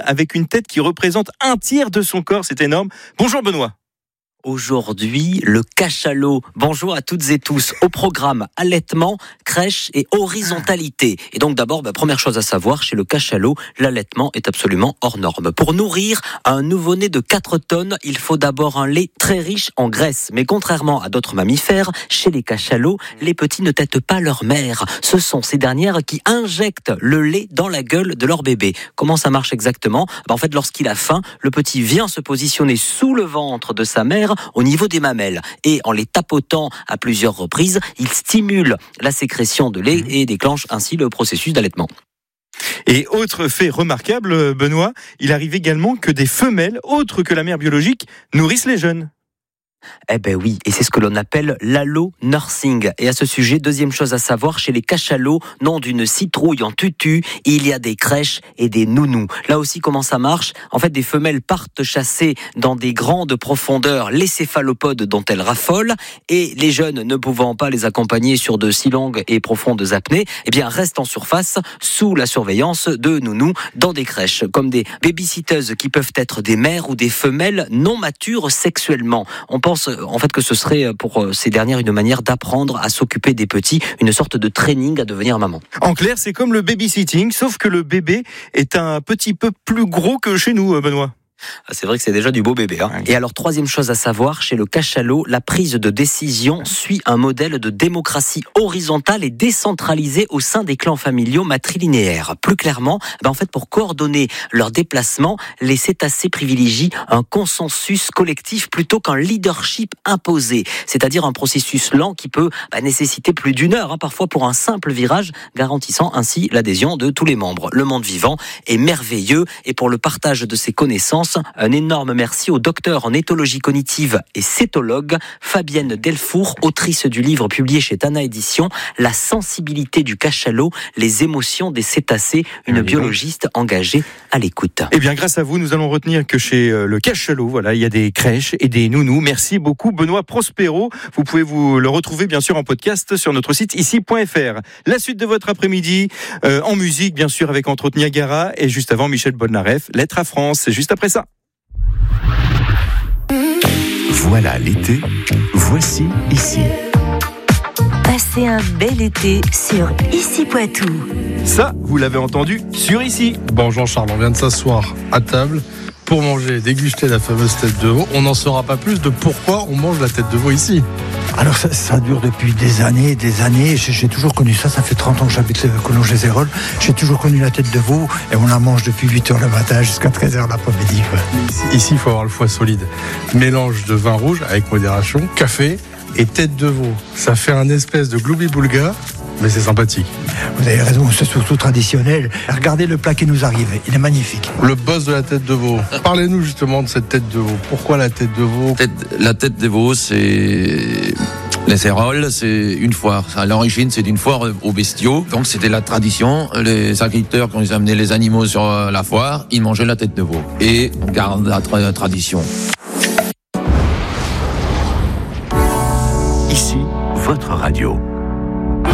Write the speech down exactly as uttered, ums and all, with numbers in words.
avec une tête qui représente un tiers de son corps. C'est énorme. Bonjour Benoît. Aujourd'hui, le cachalot. Bonjour à toutes et tous. Au programme, allaitement, crèche et horizontalité. Et donc d'abord, bah, première chose à savoir, chez le cachalot, l'allaitement est absolument hors norme. Pour nourrir un nouveau-né de quatre tonnes, il faut d'abord un lait très riche en graisse. Mais contrairement à d'autres mammifères, chez les cachalots, les petits ne têtent pas leur mère. Ce sont ces dernières qui injectent le lait dans la gueule de leur bébé. Comment ça marche exactement ? Bah, en fait, lorsqu'il a faim, le petit vient se positionner sous le ventre de sa mère, au niveau des mamelles. Et en les tapotant à plusieurs reprises, il stimule la sécrétion de lait et déclenche ainsi le processus d'allaitement. Et autre fait remarquable, Benoît, il arrive également que des femelles, autres que la mère biologique, nourrissent les jeunes. Eh ben oui, et c'est ce que l'on appelle l'allo-nursing. Et à ce sujet, deuxième chose à savoir, chez les cachalots, nom d'une citrouille en tutu, il y a des crèches et des nounous. Là aussi, comment ça marche ? En fait, des femelles partent chasser dans des grandes profondeurs les céphalopodes dont elles raffolent, et les jeunes, ne pouvant pas les accompagner sur de si longues et profondes apnées, eh bien, restent en surface sous la surveillance de nounous dans des crèches, comme des babysitteuses qui peuvent être des mères ou des femelles non matures sexuellement. On pense en fait que ce serait pour ces dernières une manière d'apprendre à s'occuper des petits, une sorte de training à devenir maman. En clair, c'est comme le babysitting, sauf que le bébé est un petit peu plus gros que chez nous, Benoît. C'est vrai que c'est déjà du beau bébé. Hein. Et alors, troisième chose à savoir, chez le cachalot, la prise de décision suit un modèle de démocratie horizontale et décentralisée au sein des clans familiaux matrilinéaires. Plus clairement, ben en fait, pour coordonner leurs déplacements, les cétacés privilégient un consensus collectif plutôt qu'un leadership imposé. C'est-à-dire un processus lent qui peut ben, nécessiter plus d'une heure, hein, parfois pour un simple virage, garantissant ainsi l'adhésion de tous les membres. Le monde vivant est merveilleux et pour le partage de ses connaissances, un énorme merci au docteur en éthologie cognitive et cétologue Fabienne Delfour, autrice du livre publié chez Tana Éditions, La sensibilité du cachalot, les émotions des cétacés, une biologiste engagée à l'écoute. Eh bien, grâce à vous, nous allons retenir que chez le cachalot, voilà, il y a des crèches et des nounous. Merci beaucoup, Benoît Prospero. Vous pouvez vous le retrouver, bien sûr, en podcast sur notre site ici point f r. La suite de votre après-midi, euh, en musique, bien sûr, avec entre autres Niagara et juste avant Michel Polnareff, Lettre à France. C'est juste après ça. Voilà l'été, voici ici. Passez un bel été sur Ici Poitou. Ça, vous l'avez entendu sur Ici. Bon, Jean-Charles, on vient de s'asseoir à table pour manger, déguster la fameuse tête de veau. On n'en saura pas plus de pourquoi on mange la tête de veau ici. Alors ça, ça dure depuis des années, des années. J'ai, j'ai toujours connu ça. Ça fait trente ans que j'habite Collonges-les-Héroles. J'ai toujours connu la tête de veau et on la mange depuis huit heures le matin jusqu'à treize heures l'après-midi. Ici, il faut avoir le foie solide. Mélange de vin rouge avec modération, café et tête de veau. Ça fait un espèce de gloubi-boulga, mais c'est sympathique. Vous avez raison, c'est surtout traditionnel. Regardez le plat qui nous arrive, il est magnifique. Le boss de la tête de veau. Parlez-nous justement de cette tête de veau. Pourquoi la tête de veau ? La tête de veau, c'est... Les Héroles, c'est une foire. À l'origine, c'est une foire aux bestiaux. Donc, c'était la tradition. Les agriculteurs, quand ils amenaient les animaux sur la foire, ils mangeaient la tête de veau. Et on garde la tra- tradition. Ici, votre radio.